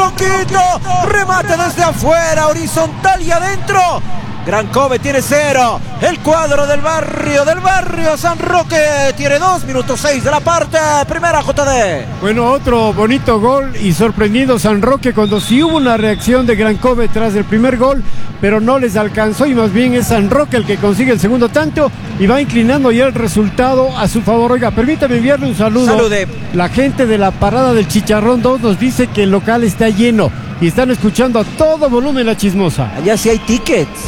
poquito. Remate desde afuera, horizontal y adentro. Gran Kobe tiene 0. El cuadro del barrio San Roque tiene 2 minutos 6 de la parte primera, JD. Bueno, otro bonito gol y sorprendido San Roque cuando sí hubo una reacción de Gran Kobe tras el primer gol, pero no les alcanzó y más bien es San Roque el que consigue el segundo tanto y va inclinando ya el resultado a su favor. Oiga, permítame enviarle un saludo. Salude. La gente de la parada del Chicharrón 2 nos dice que el local está lleno y están escuchando a todo volumen La Chismosa. Allá sí hay tickets.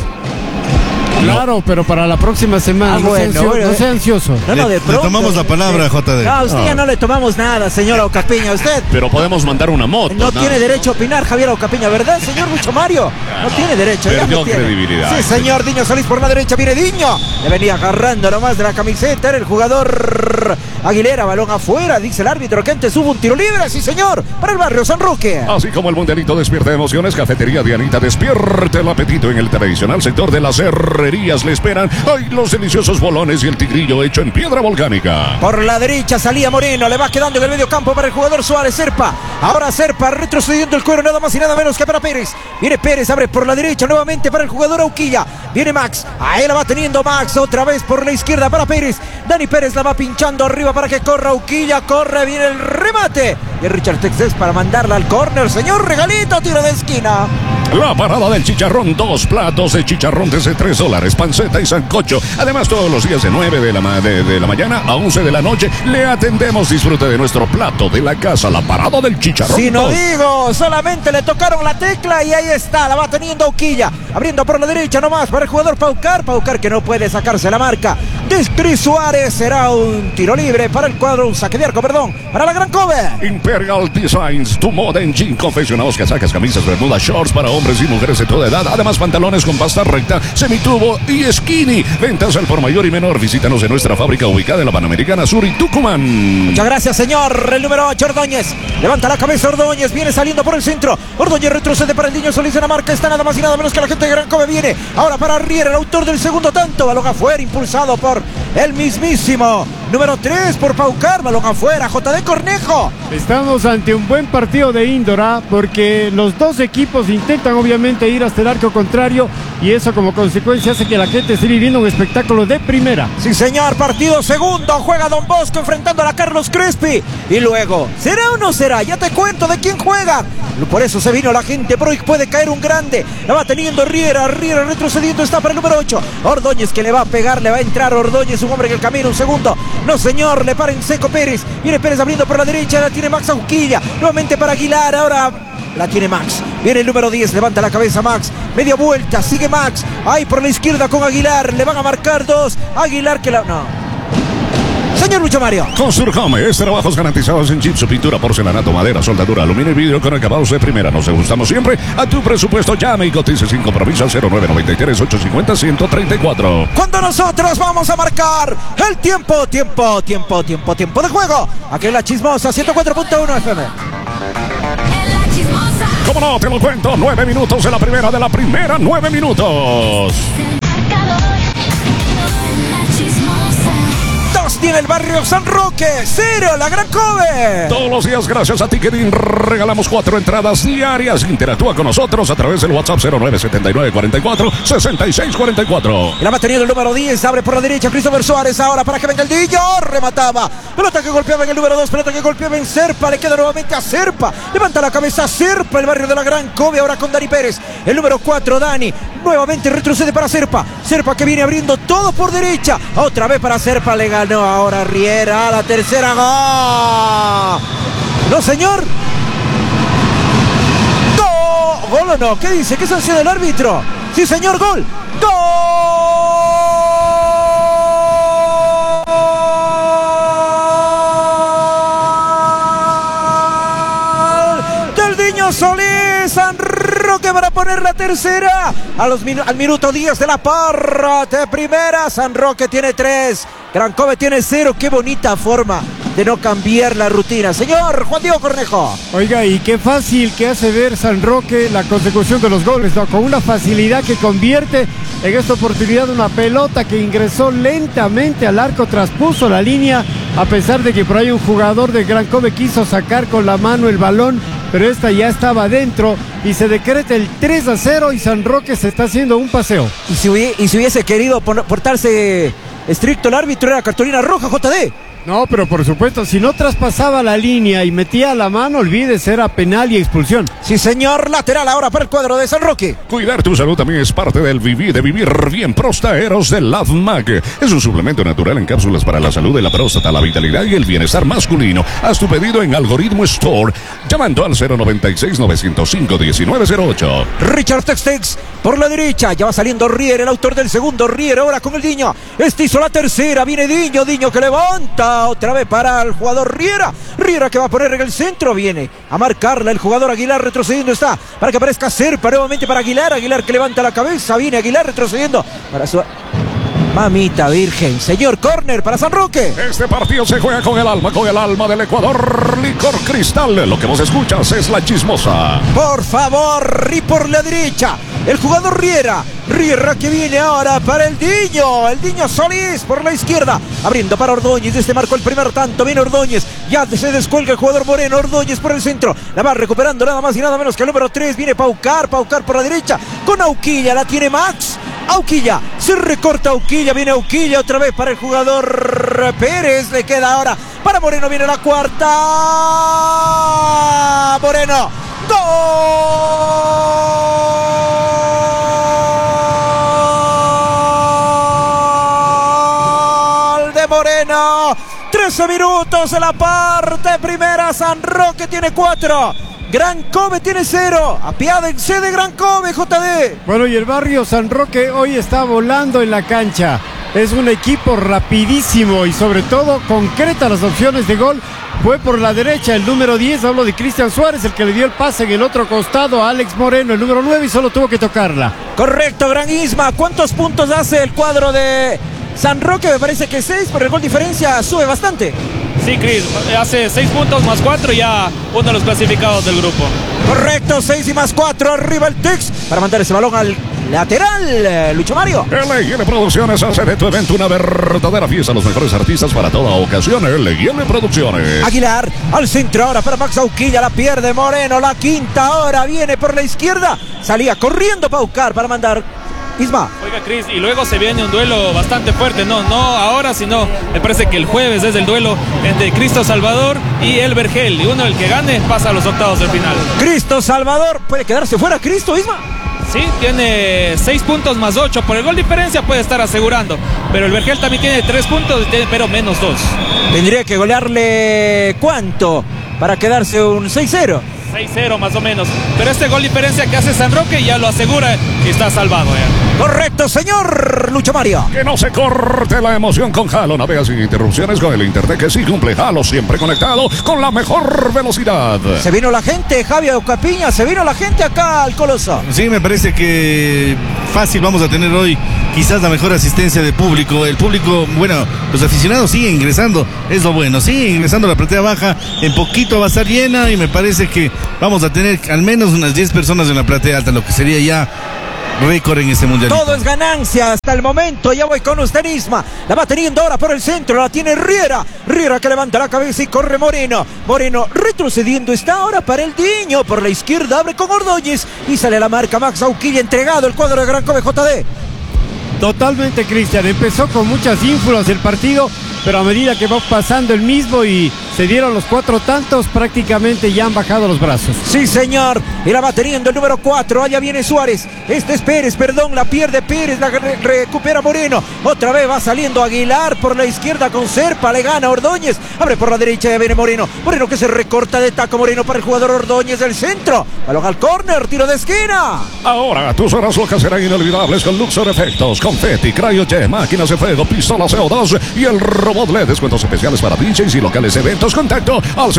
Claro, pero para la próxima semana. No sea ansioso. No, de pronto. Le tomamos la palabra, JD. No, a usted ya no le tomamos nada, señor Ocapiña. Usted. Pero podemos mandar una moto. No tiene derecho a opinar, Javier Ocapiña, ¿verdad, señor Lucho Mario? No tiene derecho. Perdió credibilidad. Sí, señor. Diño Solís por la derecha. Viene Diño. Le venía agarrando nomás de la camiseta. Era el jugador Aguilera. Balón afuera. Dice el árbitro que antes hubo un tiro libre. Sí, señor. Para el barrio San Roque. Así como el mundialito despierta emociones, Cafetería Dianita despierta el apetito en el tradicional sector de las herrerías. Le esperan hoy los deliciosos bolones y el tigrillo hecho en piedra volcánica. Por la derecha salía Moreno, le va quedando en el medio campo para el jugador Suárez. Serpa, ahora Serpa retrocediendo el cuero nada más y nada menos que para Pérez. Viene Pérez, abre por la derecha nuevamente para el jugador Auquilla. Viene Max, ahí la va teniendo Max, otra vez por la izquierda para Pérez. Dani Pérez la va pinchando arriba para que corra Auquilla, corre, viene el remate. Y Richard Texas para mandarla al córner, señor Regalito, tiro de esquina. La parada del Chicharrón, 2 platos de chicharrón desde $3, panceta y sancocho. Además, todos los días de 9 de la mañana a 11 de la noche le atendemos. Disfrute de nuestro plato de la casa, la parada del Chicharrón. Si no digo, solamente le tocaron la tecla y ahí está, la va teniendo Auquilla. Abriendo por la derecha nomás para el jugador Paucar. Paucar que no puede sacarse la marca de Cris Suárez. Será un tiro libre para el cuadro, un saque de arco, perdón, para la Gran Kobe. Imperial Designs, tu moda en jean, confeccionados, casacas, camisas, bermudas, shorts para hombres y mujeres de toda edad. Además, pantalones con pasta recta, semitubo y skinny. Ventas al por mayor y menor. Visítanos en nuestra fábrica ubicada en la Panamericana Sur y Tucumán. Muchas gracias, señor. El número 8, Ordóñez. Levanta la cabeza Ordóñez. Viene saliendo por el centro. Ordóñez retrocede para el Diño Solís en la marca. Está nada más y nada menos que la gente de Gran Kobe. Viene ahora para Riera, el autor del segundo tanto. Balón afuera, impulsado por el mismísimo número 3 por Paucar. Balón afuera, JD Cornejo. Estamos ante un buen partido de Índora porque los dos equipos intentan obviamente ir hasta el arco contrario y eso como consecuencia hace que la gente esté viviendo un espectáculo de primera. Sí, señor, partido segundo. Juega Don Bosco enfrentando a la Carlos Crespi. Y luego, ¿será o no será? Ya te cuento de quién juega. Por eso se vino la gente, pero hoy puede caer un grande. La va teniendo Riera retrocediendo, está para el número 8. Ordóñez que le va a pegar, le va a entrar Ordóñez, un hombre en el camino, un segundo. No, señor, le para en seco Pérez. Viene Pérez abriendo por la derecha, la tiene Max Auquilla. Nuevamente para Aguilar, ahora la tiene Max. Viene el número 10, levanta la cabeza Max. Media vuelta, sigue Max. Ahí por la izquierda con Aguilar, le van a marcar 2. Aguilar que la... no. Señor Lucho Mario. Construjame, trabajos garantizados en gypsum, pintura, porcelanato, madera, soldadura, aluminio y vidrio con acabados de primera. Nos ajustamos siempre a tu presupuesto. Llame y cotice sin compromiso al 0993-850-134. Cuando nosotros vamos a marcar el tiempo de juego. Aquí en La Chismosa, 104.1 FM. ¿Cómo no? Te lo cuento. 9 minutos de la primera, 9 minutos. Tiene el barrio San Roque, 0 la Gran Kobe. Todos los días, gracias a Ticketing, regalamos 4 entradas diarias. Interactúa con nosotros a través del WhatsApp 0979-44-6644. La va teniendo el número 10, abre por la derecha Christopher Suárez ahora para que venga el Dillo, remataba. Pelota que golpeaba en el número 2, pelota que golpeaba en Serpa, le queda nuevamente a Serpa. Levanta la cabeza Serpa, el barrio de la Gran Kobe ahora con Dani Pérez. El número 4, Dani, nuevamente retrocede para Serpa. Serpa que viene abriendo todo por derecha. Otra vez para Serpa, le ganó ahora Riera, la tercera, gol. No, señor. ¿Gol o no? ¿Qué dice? ¿Qué sanción del árbitro? Sí, señor, gol. ¡Gol! Del Diño Solís, San Roque para poner la tercera. Al minuto 10 de la parte primera, San Roque tiene 3. Gran Kobe tiene 0, qué bonita forma de no cambiar la rutina. Señor Juan Diego Cornejo. Oiga, y qué fácil que hace ver San Roque la consecución de los goles, ¿no? Con una facilidad que convierte en esta oportunidad una pelota que ingresó lentamente al arco, traspuso la línea, a pesar de que por ahí un jugador de Gran Kobe quiso sacar con la mano el balón, pero esta ya estaba adentro y se decreta el 3-0 y San Roque se está haciendo un paseo. Y si hubiese querido portarse estricto el árbitro, era cartulina roja, JD. No, pero por supuesto, si no traspasaba la línea y metía la mano, olvídese, era penal y expulsión. Sí, señor, lateral ahora para el cuadro de San Roque. Cuidar tu salud también es parte del vivir bien. Prostaeros de LavMag. Es un suplemento natural en cápsulas para la salud de la próstata, la vitalidad y el bienestar masculino. Haz tu pedido en Algoritmo Store llamando al 096-905-1908. Richard Textex por la derecha. Ya va saliendo Rier, el autor del segundo. Rier ahora con el Diño. Este hizo la tercera. Viene Diño. Diño que levanta. Otra vez para el jugador Riera. Riera que va a poner en el centro. Viene a marcarla el jugador Aguilar. Retrocediendo está para que aparezca Serpa nuevamente para Aguilar. Aguilar que levanta la cabeza. Viene Aguilar retrocediendo para su... Mamita virgen, señor, córner para San Roque. Este partido se juega con el alma del Ecuador. Licor Cristal, lo que vos escuchas es la chismosa. Por favor, y por la derecha, el jugador Riera. Riera que viene ahora para el Diño Solís por la izquierda, abriendo para Ordóñez. Este marcó el primer tanto, viene Ordóñez. Ya se descuelga el jugador Moreno. Ordóñez por el centro, la va recuperando nada más y nada menos que el número 3. Viene Paucar por la derecha, con Auquilla, la tiene Max. Auquilla, se recorta Auquilla, viene Auquilla otra vez para el jugador Pérez, le queda ahora para Moreno, viene la cuarta, Moreno, gol de Moreno, 13 minutos en la parte primera, San Roque tiene 4. Gran Cove tiene 0. Apiádense de Gran Cove, JD. Bueno, y el barrio San Roque hoy está volando en la cancha. Es un equipo rapidísimo y sobre todo concreta las opciones de gol. Fue por la derecha el número 10, hablo de Cristian Suárez, el que le dio el pase en el otro costado a Alex Moreno, el número 9, y solo tuvo que tocarla. Correcto, Gran Isma. ¿Cuántos puntos hace el cuadro de San Roque? Me parece que 6, pero el gol diferencia sube bastante. Sí, Cris, hace 6 puntos más 4, ya uno de los clasificados del grupo. Correcto, 6 y más 4, arriba el Tex para mandar ese balón al lateral, Lucho Mario. LGN Producciones hace de tu evento una verdadera fiesta. Los mejores artistas para toda ocasión. LGN Producciones. Aguilar al centro ahora para Max Auquilla, la pierde Moreno, la quinta ahora viene por la izquierda. Salía corriendo Paucar para mandar Isma. Oiga, Cris, y luego se viene un duelo bastante fuerte, no ahora, sino me parece que el jueves es el duelo entre Cristo Salvador y el Vergel, y uno el que gane pasa a los octavos del final. Cristo Salvador, ¿puede quedarse fuera Cristo, Isma? Sí, tiene 6 puntos más 8, por el gol diferencia puede estar asegurando, pero el Vergel también tiene 3 puntos, pero menos 2. Tendría que golearle ¿cuánto? Para quedarse un 6-0. 6-0 más o menos, pero este gol diferencia que hace San Roque ya lo asegura y está salvado ya. Correcto, señor Lucho Mario. Que no se corte la emoción con Halo. Navega sin interrupciones con el internet que sí cumple. Halo siempre conectado con la mejor velocidad. Se vino la gente, Javier Ocapiña, se vino la gente acá al Coloso. Sí, me parece que fácil vamos a tener hoy quizás la mejor asistencia de público. El público, bueno, los aficionados siguen ingresando, es lo bueno, siguen ingresando a la platea baja. En poquito va a estar llena y me parece que vamos a tener al menos unas 10 personas en la platea alta, lo que sería ya récord en este mundial. Todo es ganancia hasta el momento. Ya voy con usted, Isma. La va teniendo ahora por el centro. La tiene Riera. Riera que levanta la cabeza y corre Moreno. Moreno retrocediendo. Está ahora para el Diño. Por la izquierda abre con Ordóñez. Y sale la marca Max Auquilla. Entregado el cuadro de Gran Cove, JD. Totalmente, Cristian. Empezó con muchas ínfulas el partido, pero a medida que va pasando el mismo y se dieron los 4 tantos, prácticamente ya han bajado los brazos. Sí, señor. Y la va teniendo el número 4. Allá viene Suárez. Este es Pérez, perdón. La pierde Pérez. La recupera Moreno. Otra vez va saliendo Aguilar por la izquierda con Serpa. Le gana Ordóñez. Abre por la derecha. Ya viene Moreno. Moreno que se recorta de taco. Moreno para el jugador Ordóñez del centro. Balón al córner. Tiro de esquina. Ahora tus horas locas serán inolvidables con Luxor Efectos, confeti, cryojet, máquinas de fuego, pistolas CO2 y el robot LED. Descuentos especiales para DJs y locales eventos. Contacto al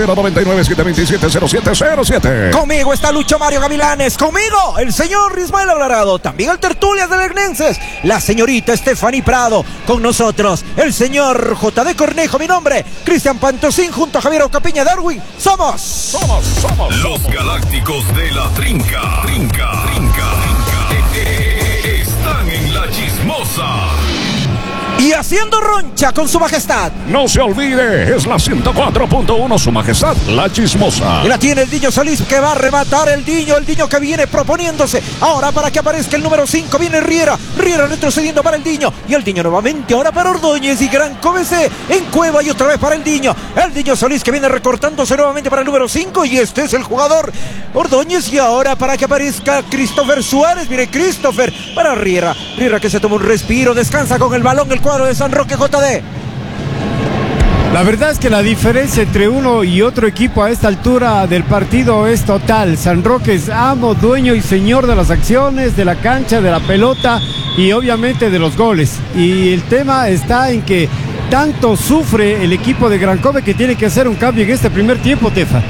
099-727-0707. Conmigo está Lucho Mario Gavilanes. Conmigo el señor Ismael Alvarado. También el tertulias de Legnenses. La señorita Stephanie Prado. Con nosotros el señor JD Cornejo. Mi nombre, Cristian Pantosín, junto a Javier Ocapiña Darwin. Somos los Galácticos de la Trinca. Están en la chismosa. Y haciendo roncha con su majestad. No se olvide, es la 104.1, su majestad, la chismosa. Y la tiene el Diño Solís que va a rematar el Diño que viene proponiéndose. Ahora para que aparezca el número 5 viene Riera retrocediendo para el Diño. Y el Diño nuevamente ahora para Ordóñez y Gran Covese en cueva y otra vez para el Diño Solís que viene recortándose nuevamente para el número 5 y este es el jugador Ordóñez. Y ahora para que aparezca Christopher Suárez, viene Christopher para Riera que se toma un respiro, descansa con el balón el cuadro de San Roque JD. La verdad es que la diferencia entre uno y otro equipo a esta altura del partido es total. San Roque es amo, dueño y señor de las acciones, de la cancha, de la pelota y obviamente de los goles. Y el tema está en que tanto sufre el equipo de Gran Cove que tiene que hacer un cambio en este primer tiempo, Tefa.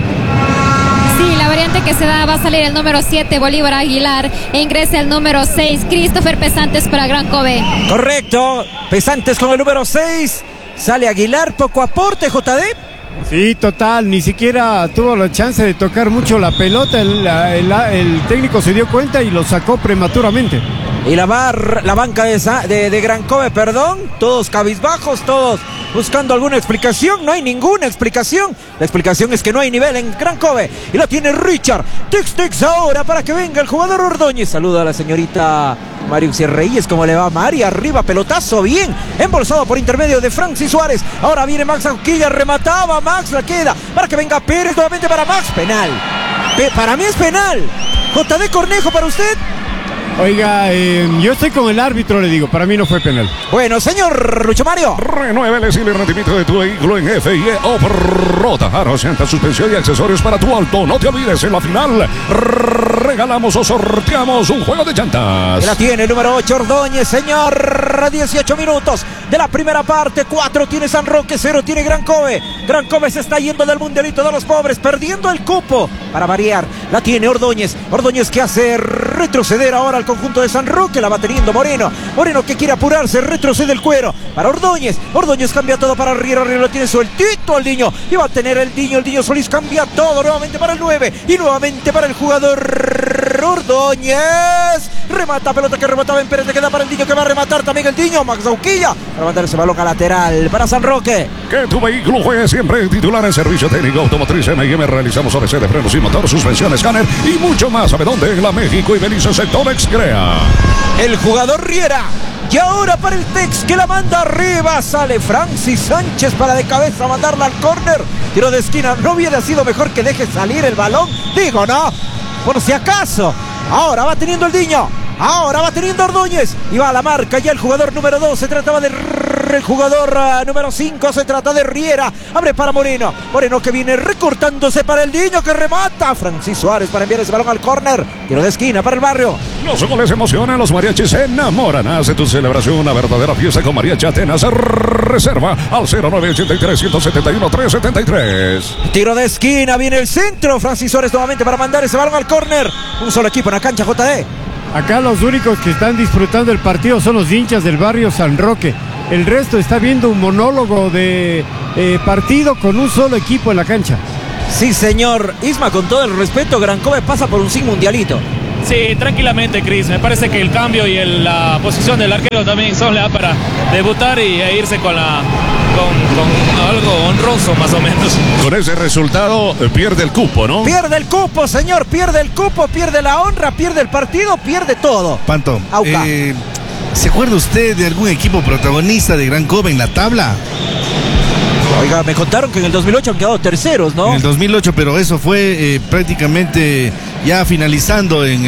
Sí, la variante que se da va a salir el número 7, Bolívar Aguilar, e ingresa el número 6, Christopher Pesantes para Gran Cove. Correcto, Pesantes con el número 6. Sale Aguilar, poco aporte, JD. Sí, total, ni siquiera tuvo la chance de tocar mucho la pelota, el técnico se dio cuenta y lo sacó prematuramente. Y la banca de Gran Cove, todos cabizbajos, todos buscando alguna explicación. No hay ninguna explicación. La explicación es que no hay nivel en Gran Cove. Y lo tiene Richard. Tix ahora para que venga el jugador Ordóñez. Saluda a la señorita Mariuxi Reyes. ¿Cómo le va, Mari? Arriba, pelotazo, bien. Embolsado por intermedio de Francis Suárez. Ahora viene Max Auquilla, remataba Max, la queda. Para que venga Pérez nuevamente para Max. Penal. Para mí es penal. JD Cornejo, ¿para usted? Oiga, yo estoy con el árbitro, le digo, para mí no fue penal. Bueno, señor Lucho Mario. Renueve el rendimiento de tu vehículo en FIE Off-Road. Arrocienta suspensión y accesorios para tu auto. No te olvides, en la final regalamos o sorteamos un juego de llantas. La tiene el número 8 Ordóñez, señor. 18 minutos de la primera parte. 4 tiene San Roque, 0 tiene Gran Cove. Gran Cove se está yendo del mundialito de los pobres, perdiendo el cupo para variar. La tiene Ordóñez. Ordóñez que hace retroceder ahora al conjunto de San Roque. La va teniendo Moreno que quiere apurarse, retrocede el cuero para Ordóñez cambia todo para Riera lo tiene sueltito al Diño y va a tener el Diño Solís cambia todo nuevamente para el 9 y nuevamente para el jugador Ordóñez, remata, pelota que remataba en Pérez, le queda para el Diño que va a rematar también el Diño, Max Auquilla para mandar ese balón a lateral para San Roque. Que tu vehículo juegue siempre titular en servicio técnico automotriz M&M. Realizamos ABC de frenos y motor, suspensión, escáner y mucho más. ¿Sabe dónde? En la México y Belice Sector Excrea. El jugador Riera. Y ahora para el Tex que la manda arriba. Sale Francis Sánchez para de cabeza mandarla al córner. Tiro de esquina. ¿No hubiera sido mejor que deje salir el balón? Digo, no. Por si acaso. Ahora va teniendo el Diño. Ahora va teniendo Ordóñez. Y va a la marca ya el jugador número 2. Se trataba de el jugador número 5. Se trata de Riera. Abre para Moreno. Moreno que viene recortándose para el Diño que remata. Francis Suárez para enviar ese balón al córner. Tiro de esquina para el Barrio. Los goles emocionan, los mariachis se enamoran. Hace tu celebración una verdadera fiesta con Mariachi Atenas. Reserva al 0983-171-373. Tiro de esquina, viene el centro. Francis Suárez nuevamente para mandar ese balón al córner. Un solo equipo en la cancha, JD. Acá los únicos que están disfrutando el partido son los hinchas del barrio San Roque. El resto está viendo un monólogo de partido con un solo equipo en la cancha. Sí, señor. Isma, con todo el respeto, Gran Cove pasa por un sin mundialito. Sí, tranquilamente, Cris. Me parece que el cambio y la posición del arquero también son le da para debutar e irse con algo honroso, más o menos. Con ese resultado pierde el cupo, ¿no? Pierde el cupo, señor. Pierde el cupo, pierde la honra, pierde el partido, pierde todo. Panto, ¿se acuerda usted de algún equipo protagonista de Gran Cove en la tabla? Oiga, me contaron que en el 2008 han quedado terceros, ¿no? En el 2008, pero eso fue prácticamente ya finalizando en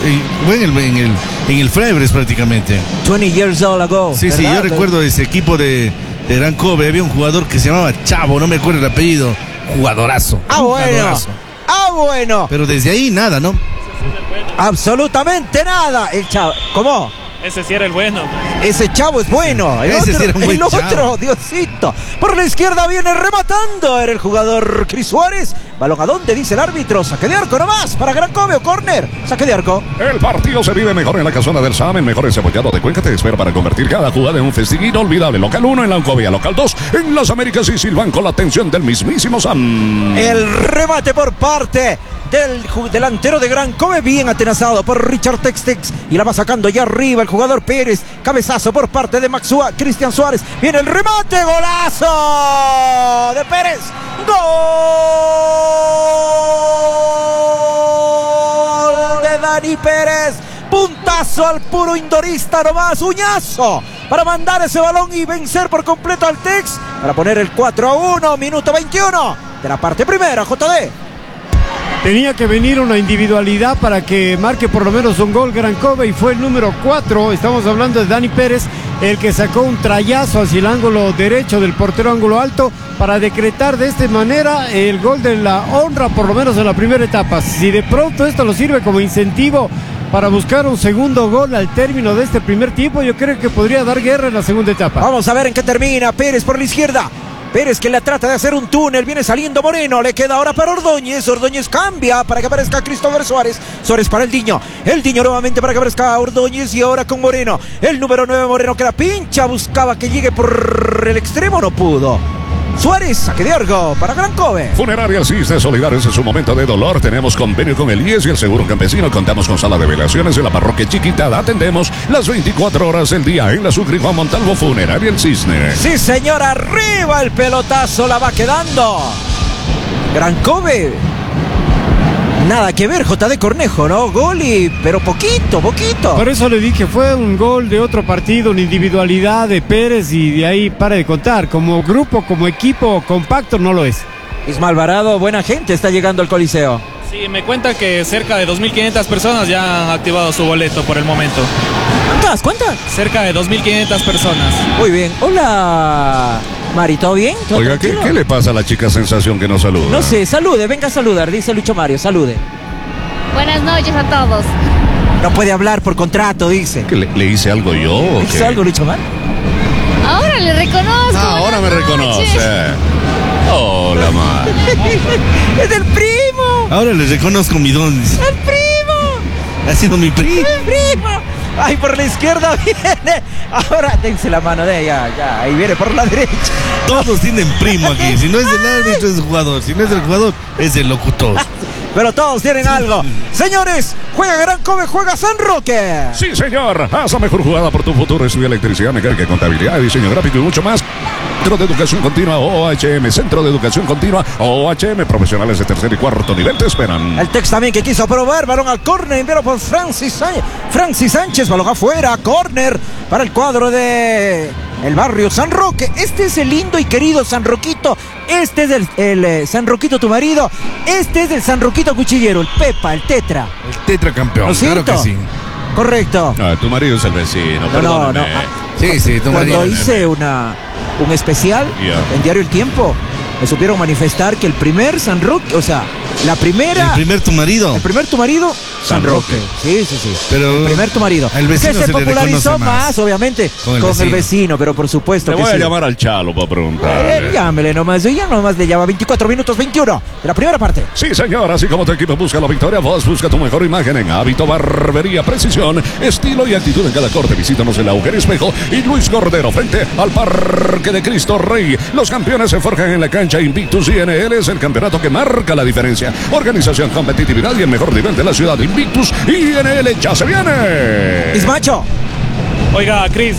el Febres prácticamente. 20 years old ago. Sí, ¿verdad? Sí, yo recuerdo ese equipo de Gran Cove. Había un jugador que se llamaba Chavo, no me acuerdo el apellido. Jugadorazo. Bueno. Pero desde ahí nada, ¿no? Absolutamente nada. El Chavo, ¿cómo? Ese sí era el bueno. Ese Chavo es bueno. El otro, Diosito. Por la izquierda viene rematando. Era el jugador Cris Suárez. Balón a dónde, dice el árbitro. Saque de arco nomás para Gran Cove o córner. Saque de arco. El partido se vive mejor en la casona del SAM. El mejor encebollado de Cuenca te espera para convertir cada jugada en un festín inolvidable. Local 1 en la Oncovia, local 2 en las Américas y Silván con la atención del mismísimo SAM. El remate por parte del delantero de Gran Kobe, bien atenazado por Richard Tex-Tex, y la va sacando ya arriba el jugador Pérez. Cabezazo por parte de Cristian Suárez. Viene el remate, golazo de Pérez. Gol de Dani Pérez. Puntazo al puro indorista nomás, uñazo para mandar ese balón y vencer por completo al Tex para poner el 4-1, minuto 21 de la parte primera, JD. Tenía que venir una individualidad para que marque por lo menos un gol Gran Kobe y fue el número 4. Estamos hablando de Dani Pérez, el que sacó un trayazo hacia el ángulo derecho del portero ángulo alto para decretar de esta manera el gol de la honra, por lo menos en la primera etapa. Si de pronto esto lo sirve como incentivo para buscar un segundo gol al término de este primer tiempo, yo creo que podría dar guerra en la segunda etapa. Vamos a ver en qué termina. Pérez por la izquierda. Pérez que le trata de hacer un túnel, viene saliendo Moreno, le queda ahora para Ordóñez. Ordóñez cambia para que aparezca Christopher Suárez. Suárez para el Diño nuevamente para que aparezca Ordóñez y ahora con Moreno. El número 9 Moreno que la pincha, buscaba que llegue por el extremo, no pudo. Suárez, saque de arco para Gran Kobe. Funeraria Cisnes Solidarios en su momento de dolor. Tenemos convenio con el IES y el Seguro Campesino. Contamos con sala de velaciones en la parroquia Chiquitada. Atendemos las 24 horas del día en la Sucre Juan Montalvo. Funeraria El Cisne. Sí, señor, arriba el pelotazo, la va quedando Gran Kobe. Nada que ver, JD Cornejo, ¿no? Gol pero poquito. Por eso le dije, fue un gol de otro partido, una individualidad de Pérez y de ahí para de contar. Como grupo, como equipo compacto no lo es. Ismael Alvarado, buena gente está llegando al Coliseo. Sí, me cuenta que cerca de 2.500 personas ya han activado su boleto por el momento. ¿Cuántas? Cerca de 2.500 personas. Muy bien. Hola, Mari, ¿todo bien? ¿Todo Oiga, ¿qué le pasa a la chica sensación que no saluda? No sé, salude, venga a saludar, dice Lucho Mario, salude. Buenas noches a todos. No puede hablar por contrato, dice. ¿Que le hice algo yo o ¿Hizo qué? algo, Lucho Mario? Ahora le reconozco. Ahora me buenas noches. reconoce. Hola, Mar. ¡Es el primo! Ahora les reconozco mi don. ¡El primo! Ha sido mi primo. ¡El primo! ¡Ay, por la izquierda viene! Ahora dense la mano de ella, ya, ahí viene por la derecha. Todos tienen primo aquí. Si no es el árbitro, es el jugador. Si no es el jugador, es el locutor. Pero todos tienen algo. Señores, juega Gran Kobe, juega San Roque. Sí, señor. Haz la mejor jugada por tu futuro. Estudia electricidad, mecánica, contabilidad, diseño gráfico y mucho más. Centro de Educación Continua OHM. Centro de Educación Continua OHM. Profesionales de tercer y cuarto nivel te esperan. El Tex también que quiso probar. Balón al córner. Enviado por Francis Sánchez. Balón afuera. Córner para el cuadro de el barrio San Roque. Este es el lindo y querido San Roquito. Este es el San Roquito, tu marido. Este es el San Roquito Cuchillero. El Pepa, el Tetra. El tetracampeón. ¿Lo siento? Claro que sí. Correcto. Ah, tu marido es el vecino. No. Sí, tu Cuando marido. hice un especial en Diario El Tiempo, me supieron manifestar que el primer San Roque, o sea, la primera... El primer tu marido. El primer tu marido, San Roque. Sí. Pero el primer tu marido. al vecino que se se le popularizó reconoce más. obviamente, Con el con el vecino. vecino, pero por supuesto Te que voy a sí. llamar al Chalo para preguntar. Llámele nomás, yo ya nomás le llama 24 minutos 21 de la primera parte. Sí, señor, así como tu equipo busca la victoria, vos busca tu mejor imagen en Hábito Barbería, precisión, estilo y actitud en cada corte. Visítanos en la Auger Espejo y Luis Cordero frente al Parque de Cristo Rey. Los campeones se forjan en la cancha. Invictus INL es el campeonato que marca la diferencia. Organización, competitividad y el mejor nivel de la ciudad. Invictus INL ya se viene. Ismacho. Oiga, Cris,